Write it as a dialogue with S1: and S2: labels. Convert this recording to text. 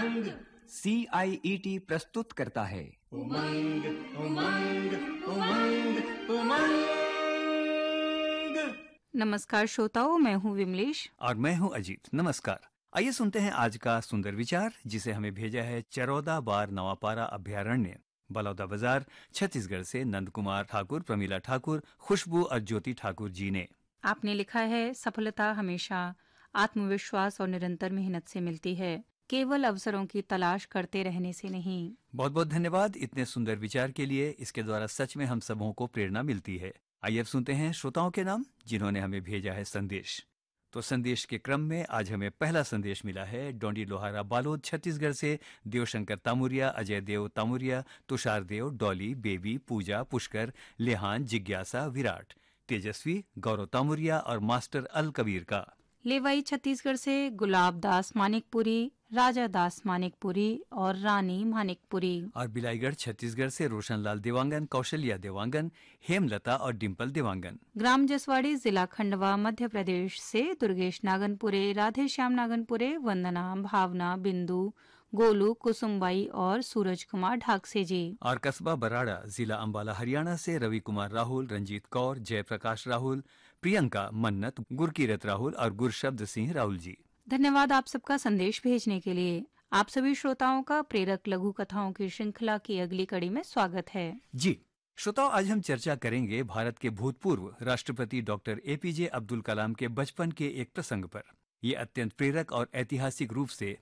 S1: उमंग
S2: CIET प्रस्तुत करता है
S1: उमंग उमंग उमंग उमंग।
S3: नमस्कार श्रोताओं, मैं हूँ विमलेश
S2: और मैं हूँ अजीत। नमस्कार। आइए सुनते हैं आज का सुंदर विचार, जिसे हमें भेजा है चरौदा बार नवापारा अभ्यारण्य, बलौदा बाजार, छत्तीसगढ़ से नंद कुमार ठाकुर, प्रमीला ठाकुर, खुशबू और ज्योति ठाकुर जी ने।
S3: आपने लिखा है, सफलता हमेशा आत्मविश्वास और निरंतर मेहनत से मिलती है, केवल अवसरों की तलाश करते रहने से नहीं।
S2: बहुत बहुत धन्यवाद इतने सुंदर विचार के लिए। इसके द्वारा सच में हम सबों को प्रेरणा मिलती है। आइए अब सुनते हैं श्रोताओं के नाम जिन्होंने हमें भेजा है संदेश। तो संदेश के क्रम में आज हमें पहला संदेश मिला है डोंडी लोहारा बालोद छत्तीसगढ़ से देवशंकर तामुरिया, अजय देव तामुरिया, तुषार देव, डॉली, बेबी, पूजा, पुष्कर, लेहान, जिज्ञासा, विराट, तेजस्वी, गौरव तामुरिया और मास्टर अल कबीर का।
S3: लेवाई छत्तीसगढ़ से गुलाब दास मानिकपुरी, राजा दास मानिकपुरी और रानी मानिकपुरी।
S2: और बिलाईगढ़ छत्तीसगढ़ से रोशनलाल देवांगन, कौशल्या देवांगन, हेमलता और डिम्पल देवांगन।
S3: ग्राम जसवाड़ी, जिला खंडवा, मध्य प्रदेश से दुर्गेश नागनपुरे, राधे श्याम नागनपुरे, वंदना, भावना, बिंदु, गोलू, कुसुमबाई और सूरज कुमार ढाकसे जी।
S2: और कस्बा बराड़ा, जिला अंबाला, हरियाणा से रवि कुमार राहुल, रंजीत कौर, जयप्रकाश राहुल, प्रियंका, मन्नत, गुरकीरत राहुल और गुरशब्द सिंह राहुल जी।
S3: धन्यवाद आप सबका संदेश भेजने के लिए। आप सभी श्रोताओं का प्रेरक लघु कथाओं की श्रृंखला की अगली कड़ी में स्वागत है।
S2: जी श्रोताओं, आज हम चर्चा करेंगे भारत के भूतपूर्व राष्ट्रपति डॉक्टर APJ अब्दुल कलाम के बचपन के एक प्रसंग पर। ये अत्यंत प्रेरक और ऐतिहासिक रूप से